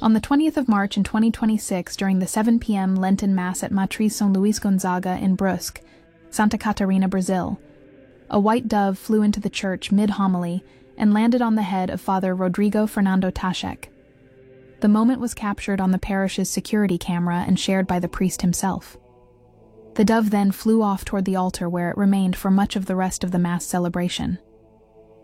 On the 20th of March in 2026, during the 7 p.m. Lenten Mass at Matriz São Luís Gonzaga in Brusque, Santa Catarina, Brazil, a white dove flew into the church mid-homily and landed on the head of Father Rodrigo Fernando Tashek. The moment was captured on the parish's security camera and shared by the priest himself. The dove then flew off toward the altar where it remained for much of the rest of the Mass celebration.